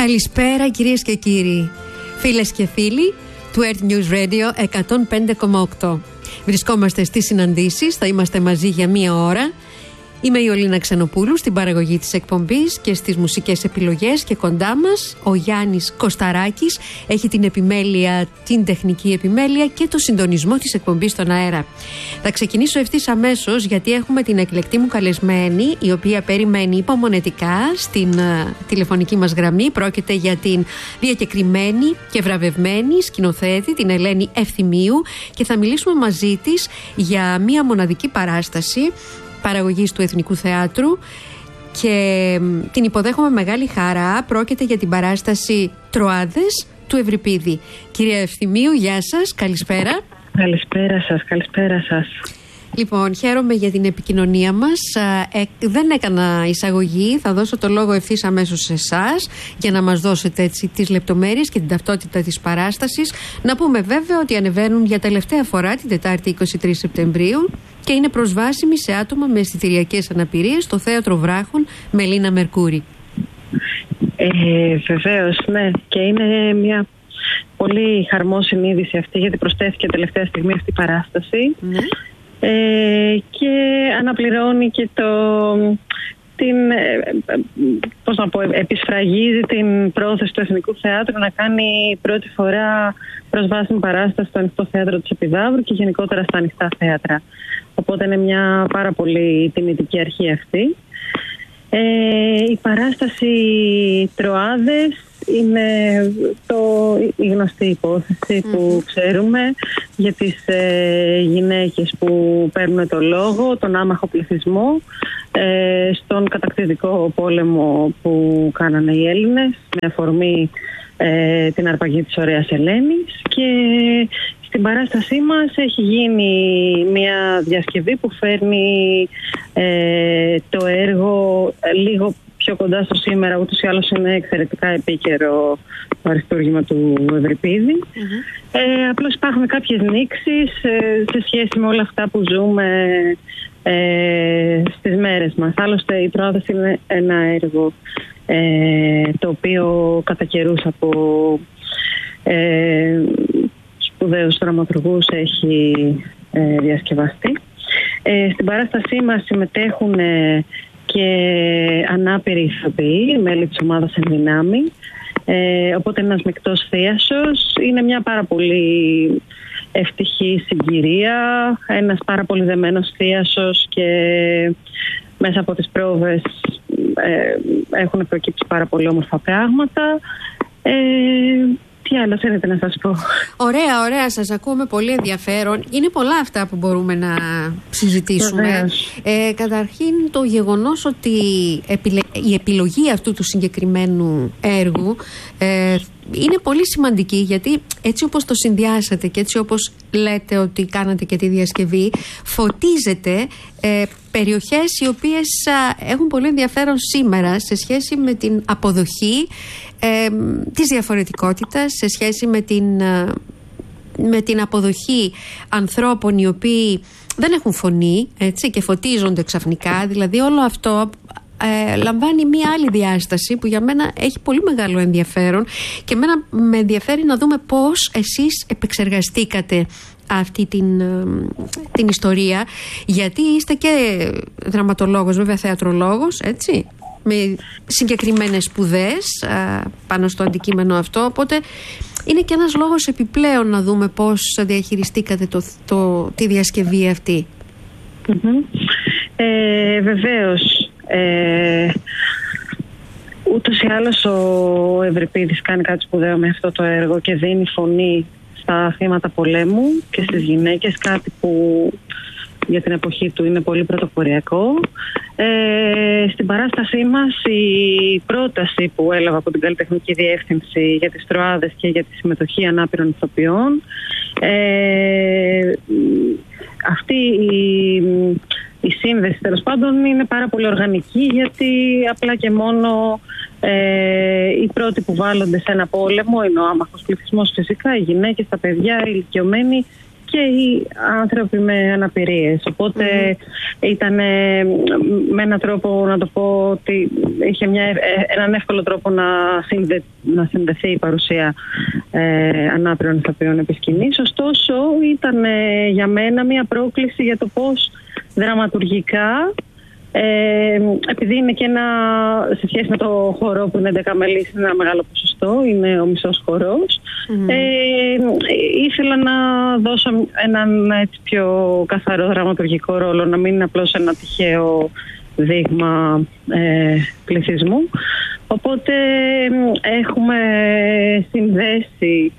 Καλησπέρα κυρίες και κύριοι, φίλες και φίλοι του Earth News Radio 105,8. Βρισκόμαστε στις συναντήσεις, θα είμαστε μαζί για μία ώρα. Είμαι η Ολίνα Ξενοπούλου στην παραγωγή της εκπομπής και στις μουσικές επιλογές, και κοντά μας ο Γιάννης Κωσταράκης έχει την επιμέλεια, την τεχνική επιμέλεια και το συντονισμό της εκπομπής στον αέρα. Θα ξεκινήσω ευθύς αμέσως, γιατί έχουμε την εκλεκτή μου καλεσμένη, η οποία περιμένει υπομονετικά στην τηλεφωνική μας γραμμή. Πρόκειται για την διακεκριμένη και βραβευμένη σκηνοθέτη, την Ελένη Ευθυμίου, και θα μιλήσουμε μαζί της για μία μοναδική παράσταση παραγωγής του Εθνικού Θεάτρου και την υποδέχομαι μεγάλη χαρά. Πρόκειται για την παράσταση «Τροάδες» του Ευρυπίδη. Κυρία Ευθυμίου, γεια σας, καλησπέρα. Καλησπέρα σας. Λοιπόν, χαίρομαι για την επικοινωνία μας. Δεν έκανα εισαγωγή, θα δώσω το λόγο ευθύς αμέσως σε εσάς για να μας δώσετε έτσι τις λεπτομέρειες και την ταυτότητα της παράστασης. Να πούμε βέβαια ότι ανεβαίνουν για τελευταία φορά την Τετάρτη 23 Σεπτεμβρίου και είναι προσβάσιμη σε άτομα με αισθητηριακές αναπηρίες στο Θέατρο Βράχων Μελίνα Μερκούρη. Βεβαίως, ναι, και είναι μια πολύ χαρμόσυνη είδηση αυτή, γιατί προσθέθηκε τελευταία στιγμή αυτή η παράσταση. Ναι. Και αναπληρώνει και επισφραγίζει την πρόθεση του Εθνικού Θεάτρου να κάνει πρώτη φορά προσβάσιμη παράσταση στο Ανοιχτό Θέατρο της Επιδαύρου και γενικότερα στα ανοιχτά θέατρα. Οπότε είναι μια πάρα πολύ τιμητική αρχή αυτή. Η παράσταση «Τροάδες» είναι η γνωστή υπόθεση που ξέρουμε για τις γυναίκες που παίρνουν το λόγο, τον άμαχο πληθυσμό, στον κατακτητικό πόλεμο που κάνανε οι Έλληνες με αφορμή την αρπαγή της ωραίας Ελένης. Και στην παράστασή μας έχει γίνει μια διασκευή που φέρνει το έργο λίγο πιο κοντά στο σήμερα. Ούτως ή άλλως είναι εξαιρετικά επίκαιρο το αριστούργημα του Ευρυπίδη. Απλώς υπάρχουν κάποιες νήξεις σε σχέση με όλα αυτά που ζούμε στις μέρες μας. Άλλωστε η «Τροάδες» είναι ένα έργο το οποίο κατά καιρούς από σπουδαίους δραματουργούς έχει διασκευαστεί. Στην παράστασή μας συμμετέχουν και ανάπηροι ηθοποιοί, μέλη της ομάδας Εν Δυνάμει. Οπότε ένας μεικτός θίασος. Είναι μια πάρα πολύ ευτυχή συγκυρία, ένας πάρα πολύ δεμένος θίασος, και μέσα από τις πρόβες έχουν προκύψει πάρα πολύ όμορφα πράγματα. Τι άλλο θέλετε να σας πω? Ωραία, σας ακούμε, πολύ ενδιαφέρον. Είναι πολλά αυτά που μπορούμε να συζητήσουμε. Καταρχήν το γεγονός ότι η επιλογή αυτού του συγκεκριμένου έργου είναι πολύ σημαντική, γιατί έτσι όπως το συνδυάσατε και έτσι όπως λέτε ότι κάνατε και τη διασκευή, φωτίζετε περιοχές οι οποίες έχουν πολύ ενδιαφέρον σήμερα σε σχέση με την αποδοχή της διαφορετικότητας, σε σχέση με την αποδοχή ανθρώπων οι οποίοι δεν έχουν φωνή, έτσι, και φωτίζονται ξαφνικά. Δηλαδή όλο αυτό λαμβάνει μία άλλη διάσταση που για μένα έχει πολύ μεγάλο ενδιαφέρον, και εμένα με ενδιαφέρει να δούμε πώς εσείς επεξεργαστήκατε αυτή την ιστορία, γιατί είστε και δραματολόγος, βέβαια θεατρολόγος, έτσι, με συγκεκριμένες σπουδές πάνω στο αντικείμενο αυτό, οπότε είναι και ένας λόγος επιπλέον να δούμε πώς διαχειριστήκατε τη διασκευή αυτή. Βεβαίως. Ούτως ή άλλως ο Ευρυπίδης κάνει κάτι σπουδαίο με αυτό το έργο και δίνει φωνή στα θύματα πολέμου και στις γυναίκες, κάτι που για την εποχή του είναι πολύ πρωτοποριακό. Στην παράστασή μας η πρόταση που έλαβα από την Καλλιτεχνική Διεύθυνση για τις Τροάδες και για τη συμμετοχή ανάπηρων ηθοποιών, αυτή η σύνδεση τέλος πάντων είναι πάρα πολύ οργανική, γιατί απλά και μόνο οι πρώτοι που βάλλονται σε ένα πόλεμο είναι ο άμαχος πληθυσμός, φυσικά, οι γυναίκες, τα παιδιά, οι ηλικιωμένοι και οι άνθρωποι με αναπηρίες. Οπότε ήταν με έναν τρόπο, να το πω, ότι είχε έναν εύκολο τρόπο να συνδεθεί η παρουσία ανάπηρων ηθοποιών επί σκηνής. Ωστόσο ήταν για μένα μια πρόκληση για το πώς δραματουργικά, επειδή είναι και σε σχέση με το χορό που είναι 10 μελής, είναι ένα μεγάλο ποσοστό, είναι ο μισός χορός, ήθελα να δώσω έναν έτσι πιο καθαρό δραματουργικό ρόλο, να μην είναι απλώς ένα τυχαίο δείγμα πληθυσμού. Οπότε έχουμε συνδέσει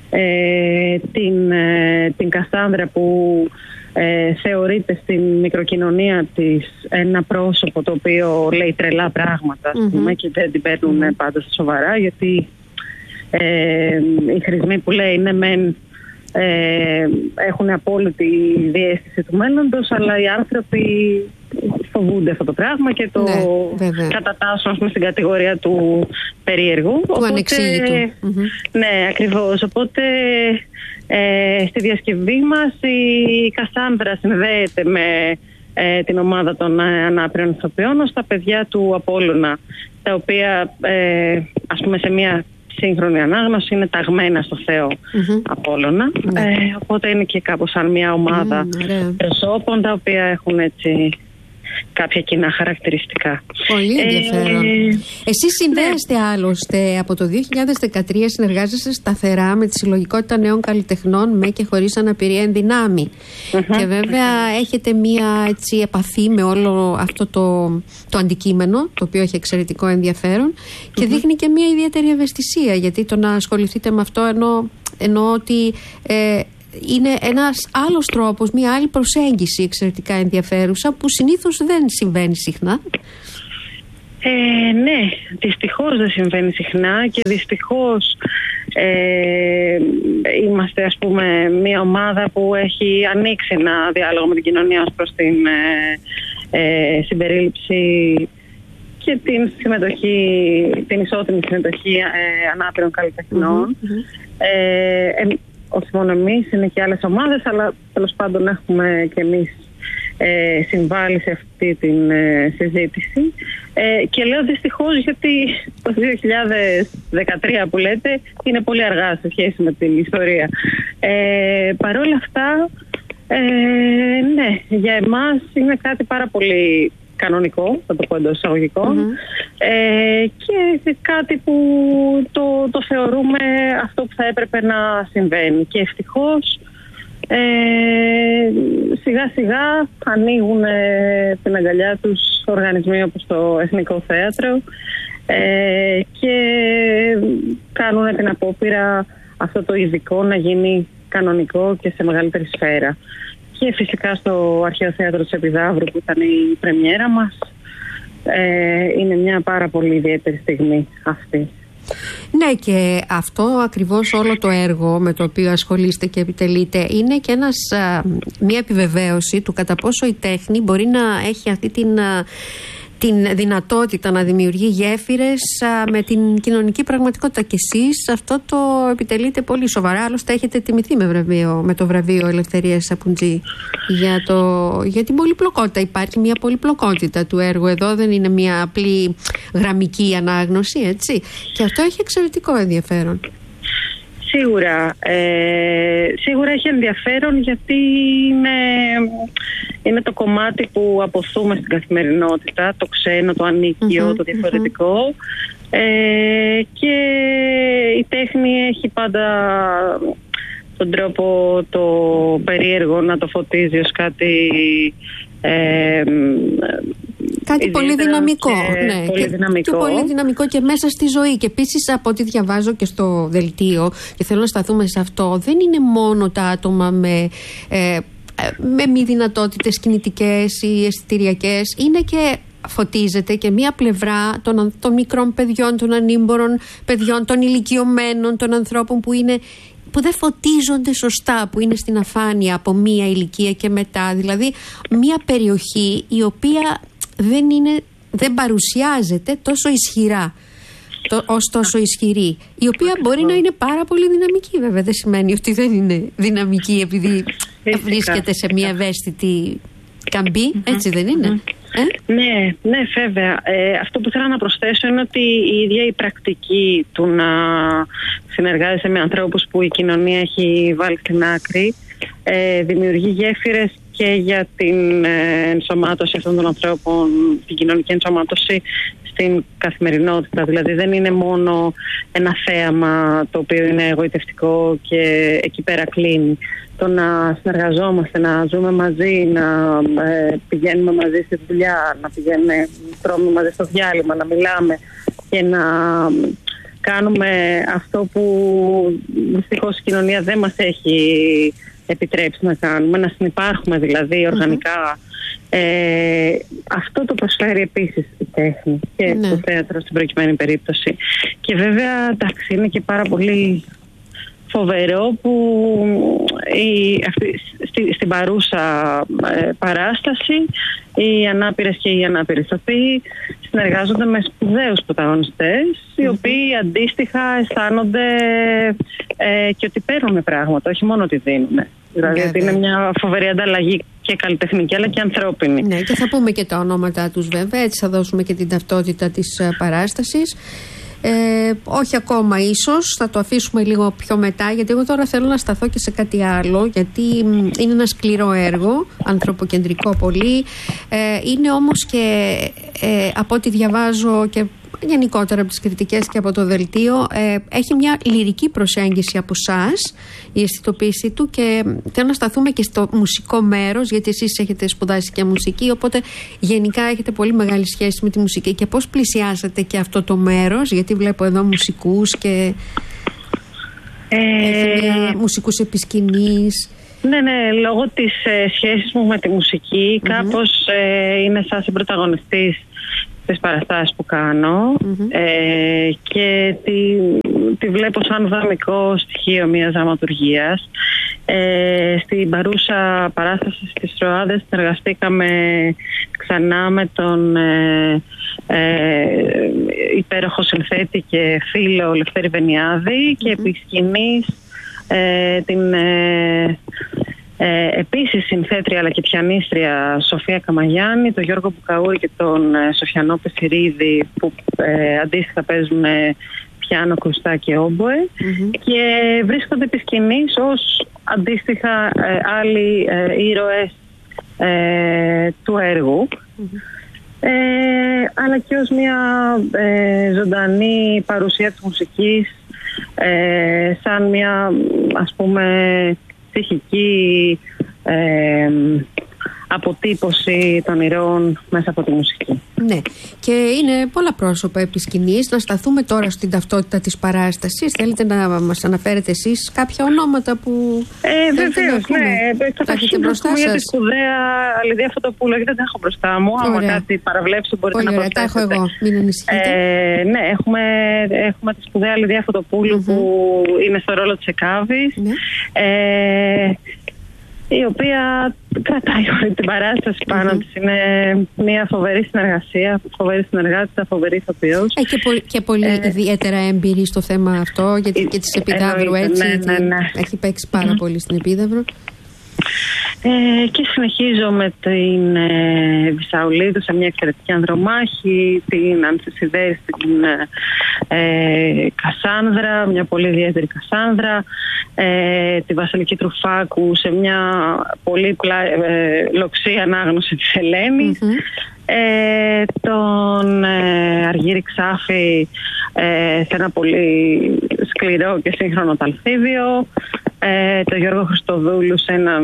την Κασάνδρα, που θεωρείται στην μικροκοινωνία της ένα πρόσωπο το οποίο λέει τρελά πράγματα, ας πούμε, και δεν την παίρνουν πάντα στα σοβαρά, γιατί οι χρησμοί που λέει ναι μεν έχουν απόλυτη διαίσθηση του μέλλοντος, αλλά οι άνθρωποι φοβούνται αυτό το πράγμα και το κατατάσσουν στην κατηγορία του περίεργου. Του ανεξήγητου. Ναι, ακριβώς. Οπότε στη διασκευή μας η Κασάνδρα συνδέεται με την ομάδα των ανάπηρων ηθοποιών ως τα παιδιά του Απόλλωνα, τα οποία ας πούμε σε μια σύγχρονη ανάγνωση είναι ταγμένα στο Θεό Απόλλωνα. Οπότε είναι και κάπως σαν μια ομάδα προσώπων τα οποία έχουν έτσι κάποια κοινά χαρακτηριστικά. Πολύ ενδιαφέρον. Εσείς συνδέεστε άλλωστε από το 2013, συνεργάζεστε σταθερά με τη Συλλογικότητα Νέων Καλλιτεχνών με και χωρίς αναπηρία εν δυνάμει. Και βέβαια έχετε μία έτσι επαφή με όλο αυτό το αντικείμενο, το οποίο έχει εξαιρετικό ενδιαφέρον και δείχνει και μία ιδιαίτερη ευαισθησία, γιατί το να ασχοληθείτε με αυτό εννοώ ότι είναι ένας άλλος τρόπος, μια άλλη προσέγγιση εξαιρετικά ενδιαφέρουσα που συνήθως δεν συμβαίνει συχνά. Ναι, δυστυχώς δεν συμβαίνει συχνά και δυστυχώς είμαστε, ας πούμε, μια ομάδα που έχει ανοίξει ένα διάλογο με την κοινωνία ως προς την συμπερίληψη και την συμμετοχή, την ισότιμη συμμετοχή ανάπηρων καλλιτεχνών. Όχι μόνο εμείς, είναι και άλλες ομάδες, αλλά τέλος πάντων έχουμε και εμείς συμβάλει σε αυτή την συζήτηση. Και λέω δυστυχώς γιατί το 2013 που λέτε είναι πολύ αργά σε σχέση με την ιστορία. Παρόλα αυτά, ναι, για εμάς είναι κάτι πάρα πολύ κανονικό, θα το πω εντός εισαγωγικών, και κάτι που το θεωρούμε αυτό που θα έπρεπε να συμβαίνει. Και ευτυχώς σιγά σιγά ανοίγουν την αγκαλιά τους οργανισμοί όπως το Εθνικό Θέατρο και κάνουν την απόπειρα αυτό το ειδικό να γίνει κανονικό και σε μεγαλύτερη σφαίρα. Και φυσικά στο Αρχαίο Θέατρο της Επιδαύρου που ήταν η πρεμιέρα μας, είναι μια πάρα πολύ ιδιαίτερη στιγμή αυτή. Ναι, και αυτό ακριβώς όλο το έργο με το οποίο ασχολείστε και επιτελείτε είναι και μια επιβεβαίωση του κατά πόσο η τέχνη μπορεί να έχει αυτή την δυνατότητα να δημιουργεί γέφυρες με την κοινωνική πραγματικότητα. Και εσείς αυτό το επιτελείτε πολύ σοβαρά. Άλλωστε έχετε τιμηθεί με το βραβείο Ελευθερίας Σαπουτζή για την πολυπλοκότητα. Υπάρχει μια πολυπλοκότητα του έργου εδώ, δεν είναι μια απλή γραμμική ανάγνωση, έτσι. Και αυτό έχει εξαιρετικό ενδιαφέρον. Σίγουρα έχει ενδιαφέρον, γιατί είναι το κομμάτι που αποθούμε στην καθημερινότητα, το ξένο, το ανίκιο, το διαφορετικό, και η τέχνη έχει πάντα τον τρόπο το περίεργο να το φωτίζει ως κάτι πολύ δυναμικό. Πολύ δυναμικό. Και πολύ δυναμικό και μέσα στη ζωή. Και επίσης, από ό,τι διαβάζω και στο δελτίο, και θέλω να σταθούμε σε αυτό, δεν είναι μόνο τα άτομα με μη δυνατότητες κινητικές ή αισθητηριακές, είναι και φωτίζεται και μία πλευρά των μικρών παιδιών, των ανήμπορων παιδιών, των ηλικιωμένων, των ανθρώπων που δεν φωτίζονται σωστά, που είναι στην αφάνεια από μία ηλικία και μετά. Δηλαδή μία περιοχή η οποία δεν παρουσιάζεται τόσο ισχυρά ως τόσο ισχυρή, η οποία μπορεί να είναι πάρα πολύ δυναμική, βέβαια. Δεν σημαίνει ότι δεν είναι δυναμική επειδή βρίσκεται σε μια ευαίσθητη καμπή, έτσι δεν είναι? Ναι, βέβαια. Αυτό που θέλω να προσθέσω είναι ότι η ίδια η πρακτική του να συνεργάζεσαι με ανθρώπους που η κοινωνία έχει βάλει στην άκρη δημιουργεί γέφυρες και για την ενσωμάτωση αυτών των ανθρώπων, την κοινωνική ενσωμάτωση στην καθημερινότητα. Δηλαδή δεν είναι μόνο ένα θέαμα το οποίο είναι εγωιτευτικό και εκεί πέρα κλείνει. Το να συνεργαζόμαστε, να ζούμε μαζί, να πηγαίνουμε μαζί στη δουλειά, να πηγαίνουμε, τρώμε μαζί στο διάλειμμα, να μιλάμε και να κάνουμε αυτό που δυστυχώς η κοινωνία δεν μας έχει επιτρέψει να κάνουμε, να συνυπάρχουμε δηλαδή οργανικά. Αυτό το προσφέρει επίσης η τέχνη και το θέατρο στην προκειμένη περίπτωση. Και βέβαια, εντάξει, είναι και πάρα πολύ φοβερό που στην παρούσα παράσταση οι ανάπηρες και οι ανάπηροι ηθοποιοί συνεργάζονται με σπουδαίους πρωταγωνιστές, οι οποίοι αντίστοιχα αισθάνονται και ότι παίρνουν πράγματα, όχι μόνο ότι δίνουν. Δηλαδή ότι είναι μια φοβερή ανταλλαγή και καλλιτεχνική αλλά και ανθρώπινη. Ναι, και θα πούμε και τα ονόματά τους βέβαια, έτσι θα δώσουμε και την ταυτότητα της παράστασης. Όχι ακόμα ίσως, θα το αφήσουμε λίγο πιο μετά, γιατί εγώ τώρα θέλω να σταθώ και σε κάτι άλλο, γιατί είναι ένα σκληρό έργο, ανθρωποκεντρικό πολύ, είναι όμως και από ό,τι διαβάζω και γενικότερα από τις κριτικές και από το δελτίο, έχει μια λυρική προσέγγιση από εσάς, η αισθητοποίησή του, και θέλω να σταθούμε και στο μουσικό μέρος, γιατί εσείς έχετε σπουδάσει και μουσική, οπότε γενικά έχετε πολύ μεγάλη σχέση με τη μουσική. Και πώς πλησιάσατε και αυτό το μέρος, γιατί βλέπω εδώ μουσικούς και μουσικούς επισκηνής. Ναι, λόγω της σχέσης μου με τη μουσική, κάπως είναι σαν συμπρωταγωνιστής τις παραστάσεις που κάνω και τη βλέπω σαν δραμικό στοιχείο μιας δραματουργίας. Στην παρούσα παράσταση στις Τροάδες συνεργαστήκαμε ξανά με τον υπέροχο συνθέτη και φίλο Λευτέρη Βενιάδη και επί σκηνής την επίσης συνθέτρια αλλά και πιανίστρια Σοφία Καμαγιάννη, τον Γιώργο Μπουκαούρη και τον Σοφιανό Πεσιρίδη, που αντίστοιχα παίζουν πιάνο, κρουστά και όμποε, και βρίσκονται επί σκηνής ως αντίστοιχα άλλοι ήρωες του έργου, αλλά και ως μια ζωντανή παρουσία της μουσικής, σαν μια, ας πούμε, ψυχική αποτύπωση των ηρώων μέσα από τη μουσική. Ναι, και είναι πολλά πρόσωπα επί σκηνής. Να σταθούμε τώρα στην ταυτότητα της παράστασης. Θέλετε να μας αναφέρετε εσείς κάποια ονόματα που βεβαίως, ναι. Καταρχήν μπροστά σας. Για τη σπουδαία Λιδία Φωτοπούλου, γιατί δεν τα έχω μπροστά μου. Άμα κάτι παραβλέψω μπορείτε να προσθέσετε. Τα έχω εγώ, μην ανησυχείτε. Ναι, έχουμε τη σπουδαία Λιδία Φωτοπούλου που είναι στο ρόλο της Εκάβης. Η οποία κρατάει όλη την παράσταση πάνω της. Είναι μια φοβερή συνεργασία, φοβερή συνεργάτησα, φοβερή ηθοποιός. Και πολύ ιδιαίτερα έμπειρη στο θέμα αυτό, γιατί και της Επιδαύρου έτσι. Ναι. Έχει παίξει πάρα πολύ στην Επίδαυρο. Και συνεχίζω με την Βυσαουλίδου σε μια εξαιρετική ανδρομάχη, την Ανθισιδέρη στην Κασάνδρα, μια πολύ ιδιαίτερη Κασάνδρα, τη Βασιλική Τρουφάκου σε μια πολύ λοξή ανάγνωση της Ελένης, τον Αργύρη Ξάφη σε ένα πολύ σκληρό και σύγχρονο Ταλθίδιο, τον Γιώργο Χριστοδούλου σε έναν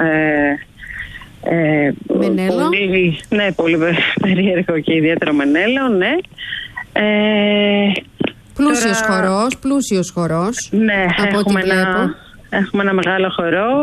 πολύ περίεργο και ιδιαίτερο Μενέλαο, ναι. Πλούσιος χορός. Ναι, έχουμε Έχουμε ένα μεγάλο χορό.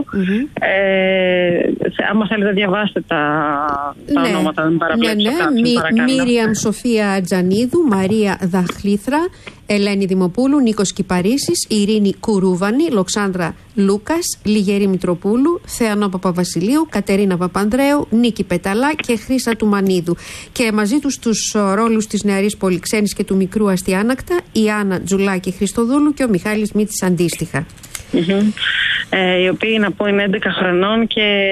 Άμα θέλετε διαβάστε τα ονόματα, δεν παραπλέξω κάποιον. Μίριαμ Σοφία Τζανίδου, Μαρία Δαχλήθρα, Ελένη Δημοπούλου, Νίκος Κυπαρίσης, Ειρήνη Κουρούβανη, Λοξάνδρα Λούκας, Λιγερή Μητροπούλου, Θεανό Παπαβασιλείου, Κατερίνα Παπανδρέου, Νίκη Πεταλά και Χρύσα Τουμανίδου. Και μαζί τους τους ρόλους της νεαρής Πολυξένης και του μικρού Αστιάνακτα, η Άννα Τζουλάκη Χριστοδούλου και ο Μιχάλης Μήτης αντίστοιχα. Οι οποίοι, να πω, είναι 11 χρονών και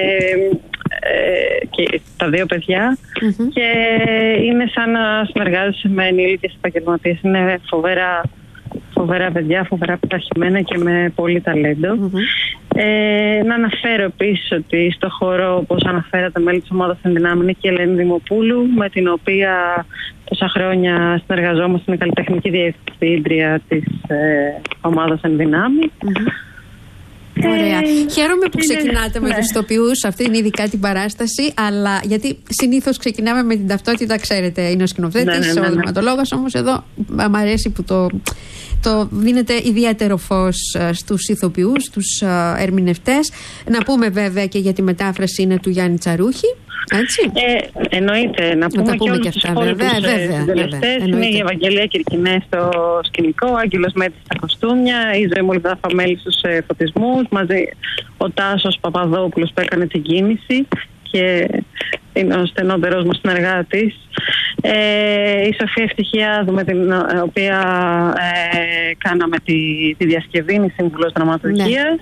τα δύο παιδιά και είναι σαν να συνεργάζεσαι με ενήλικες επαγγελματίες. Είναι φοβερά παιδιά, φοβερά πεταχημένα και με πολύ ταλέντο. Να αναφέρω επίσης ότι στο χώρο, όπως αναφέρατε, μέλη της ομάδας Ενδυνάμει είναι και η Ελένη Δημοπούλου, με την οποία τόσα χρόνια συνεργαζόμαστε, είναι καλλιτεχνική διευθύντρια της ομάδας Ενδυνάμει. Ωραία. Χαίρομαι που ξεκινάτε με τους ηθοποιούς, αυτή είναι ειδικά την παράσταση, αλλά γιατί συνήθως ξεκινάμε με την ταυτότητα, ξέρετε, είναι ο σκηνοθέτης, ο δειγματολόγος, όμως εδώ μου αρέσει που το δίνεται ιδιαίτερο φως στους ηθοποιούς, στους ερμηνευτές. Να πούμε βέβαια και για τη μετάφραση είναι του Γιάννη Τσαρούχη. Έτσι. Εννοείται, να πούμε και όλους τους υπόλοιπους συντελεστές. Είναι η Ευαγγελία Κυρκινέ στο σκηνικό, ο Άγγελος Μέτης στα κοστούμια, η Ζωή Μολυδάφα-Μέλη στους φωτισμούς, μαζί ο Τάσος Παπαδόπουλος που έκανε την κίνηση και είναι ο στενότερος μας συνεργάτης. Η Σοφία Ευτυχιάδου, με την οποία κάναμε τη διασκευή, είναι σύμβουλος δραματουργίας.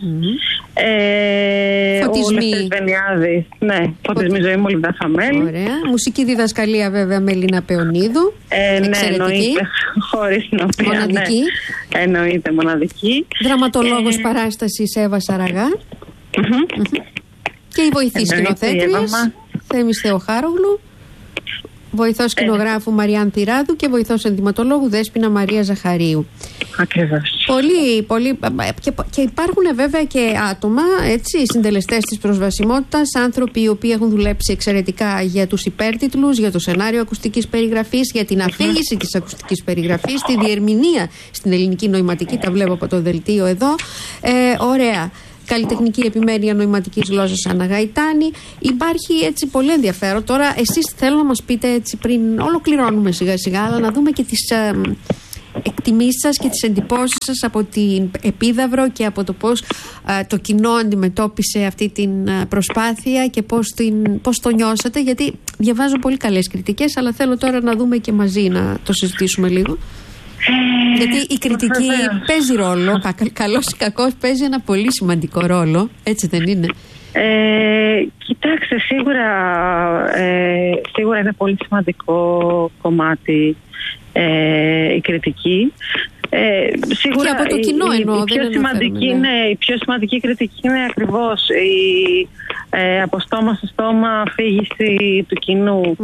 Ο Λευτέρης Βενιάδης, φωτισμοί Ζωή Μολυδάφα-Μέλη. Ωραία. Μουσική διδασκαλία βέβαια Μελίνα Πεωνίδου. Εννοείται, χωρίς την οποία εννοείται μοναδική. Δραματολόγος παράστασης Εύα Σαραγά. Και η βοηθή σκηνοθέτριας Θέμης Θεοχάρογλου, βοηθός σκηνογράφου Μαριάν Θηράδου και βοηθός ενδυματολόγου Δέσποινα Μαρία Ζαχαρίου. Ακριβώς. Πολύ. Και υπάρχουν βέβαια και άτομα, έτσι, συντελεστές της προσβασιμότητας, άνθρωποι οι οποίοι έχουν δουλέψει εξαιρετικά για τους υπέρτιτλους, για το σενάριο ακουστικής περιγραφής, για την αφήγηση της ακουστικής περιγραφής, τη διερμηνία στην ελληνική νοηματική. Τα βλέπω από το δελτίο εδώ. Ωραία. Καλλιτεχνική επιμέλεια νοηματικής γλώσσας Άννα Γαϊτάνη. Υπάρχει έτσι πολύ ενδιαφέρον. Τώρα εσείς θέλω να μας πείτε, έτσι, πριν ολοκληρώνουμε σιγά σιγά, αλλά να δούμε και τις εκτιμήσεις σας και τις εντυπώσεις σας από την Επίδαυρο και από το πώς το κοινό αντιμετώπισε αυτή την προσπάθεια και πώς το νιώσατε, γιατί διαβάζω πολύ καλές κριτικές, αλλά θέλω τώρα να δούμε και μαζί να το συζητήσουμε λίγο. Γιατί η κριτική παίζει ρόλο, καλός ή κακός, παίζει ένα πολύ σημαντικό ρόλο, έτσι δεν είναι? Κοιτάξτε, σίγουρα είναι πολύ σημαντικό κομμάτι η κριτική. Σίγουρα και από το κοινό εννοώ. Η πιο σημαντική κριτική είναι ακριβώς η από στόμα σε στόμα αφήγηση του κοινού.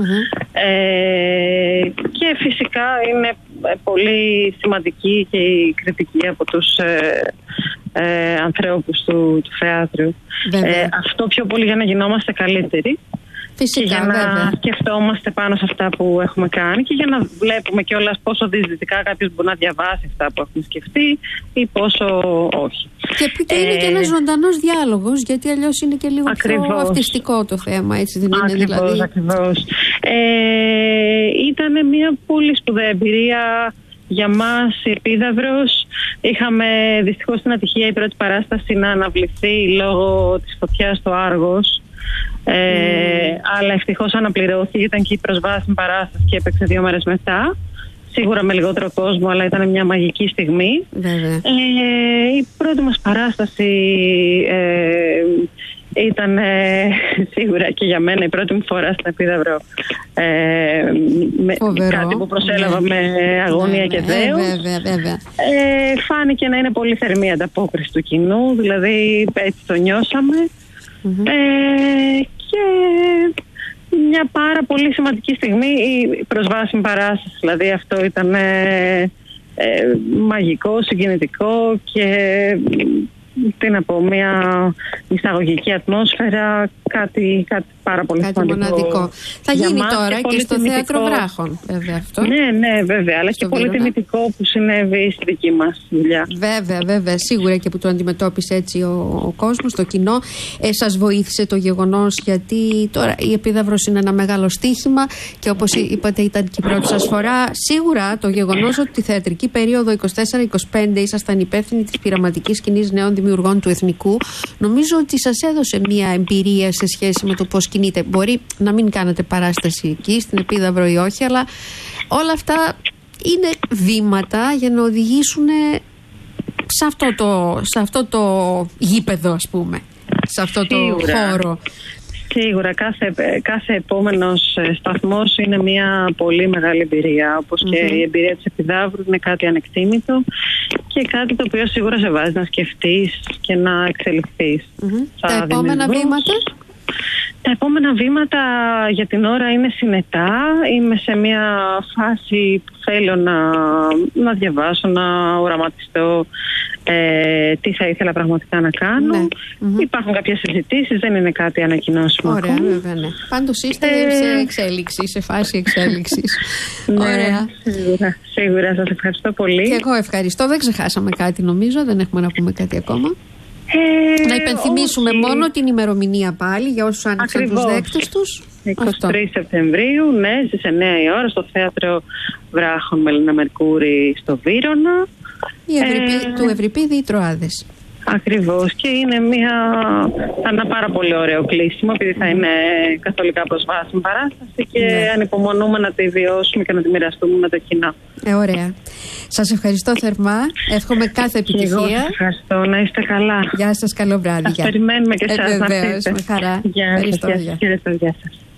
Και φυσικά είναι πολύ σημαντική και η κριτική από τους ανθρώπους του θεάτρου. Αυτό πιο πολύ για να γινόμαστε καλύτεροι. Φυσικά, και για να σκεφτόμαστε πάνω σε αυτά που έχουμε κάνει και για να βλέπουμε κιόλας πόσο διαισθητικά κάποιος μπορεί να διαβάσει αυτά που έχουμε σκεφτεί ή πόσο όχι. Και είναι και ένας ζωντανός διάλογος, γιατί αλλιώς είναι και λίγο πιο αυτιστικό το θέμα, έτσι δεν είναι? Δηλαδή. Ακριβώς. Ήταν μια πολύ σπουδαία εμπειρία για μας η Επίδαυρος. Είχαμε δυστυχώς την ατυχία η πρώτη παράσταση να αναβληθεί λόγω της φωτιάς στο Άργος. Αλλά ευτυχώς αναπληρώθηκε, ήταν και η προσβάσιμη παράσταση και έπαιξε 2 μέρες μετά. Σίγουρα με λιγότερο κόσμο, αλλά ήταν μια μαγική στιγμή. Η πρώτη μας παράσταση ήταν σίγουρα και για μένα η πρώτη μου φορά στην Επίδαυρο. Κάτι που προσέλαβα με αγωνία και δέος. Φάνηκε να είναι πολύ θερμή η ανταπόκριση του κοινού, δηλαδή έτσι το νιώσαμε. Και μια πάρα πολύ σημαντική στιγμή η προσβάσιμη παράσταση, δηλαδή αυτό ήταν μαγικό, συγκινητικό και τι να πω, μια εισαγωγική ατμόσφαιρα κάτι πάρα πολύ σημαντικό. Μοναδικό. Θα γίνει τώρα και στο Θέατρο Βράχων, βέβαια αυτό. Ναι, βέβαια. Αλλά και πολύ τιμητικό που συνέβη στη δική μας δουλειά. Βέβαια. Σίγουρα και που το αντιμετώπισε έτσι ο κόσμος, το κοινό. Σας βοήθησε το γεγονός, γιατί τώρα η Επίδαυρος είναι ένα μεγάλο στοίχημα και όπως είπατε ήταν και η πρώτη σας φορά. Σίγουρα το γεγονός ότι τη θεατρική περίοδο 24-25 ήσασταν υπεύθυνοι της πειραματικής σκηνής νέων δημιουργών του Εθνικού, νομίζω ότι σας έδωσε μια εμπειρία σε σχέση με το πώς κινείται. Μπορεί να μην κάνετε παράσταση εκεί στην Επίδαυρο ή όχι, αλλά όλα αυτά είναι βήματα για να οδηγήσουν σε αυτό το γήπεδο, ας πούμε, σε αυτό το χώρο. Σίγουρα κάθε επόμενος σταθμός είναι μια πολύ μεγάλη εμπειρία, όπως και η εμπειρία της Επιδαύρου είναι κάτι ανεκτήμητο και κάτι το οποίο σίγουρα σε βάζει να σκεφτείς και να εξελιχθείς. Τα επόμενα βήματα? Τα επόμενα βήματα για την ώρα είναι συνετά. Είμαι σε μια φάση που θέλω να διαβάσω, να οραματιστώ τι θα ήθελα πραγματικά να κάνω. Υπάρχουν κάποιες συζητήσεις, δεν είναι κάτι ανακοινώσιμο. Ωραία, βέβαια, ναι. Πάντως είστε σε εξέλιξη, σε φάση εξέλιξης. Ωραία. Σίγουρα, σας ευχαριστώ πολύ. Και εγώ ευχαριστώ. Δεν ξεχάσαμε κάτι, νομίζω. Δεν έχουμε να πούμε κάτι ακόμα. Να υπενθυμίσουμε μόνο την ημερομηνία πάλι για όσους άνοιξαν τους δέκτες τους. 23 Σεπτεμβρίου, ναι, στις 9 η ώρα στο Θέατρο Βράχων Μελίνα Μερκούρη στο Βύρωνα. Του Ευρυπίδη οι Τροάδες. Ακριβώς, και είναι ένα πάρα πολύ ωραίο κλείσιμο, επειδή θα είναι καθολικά προσβάσιμη παράσταση και ανυπομονούμε να τη βιώσουμε και να τη μοιραστούμε με το κοινό. Ωραία. Σας ευχαριστώ θερμά. Εύχομαι κάθε επιτυχία. Εγώ σας ευχαριστώ. Να είστε καλά. Γεια σας, καλό βράδυ. Σας περιμένουμε και εσάς να βεβαίως, με χαρά. Γεια σας.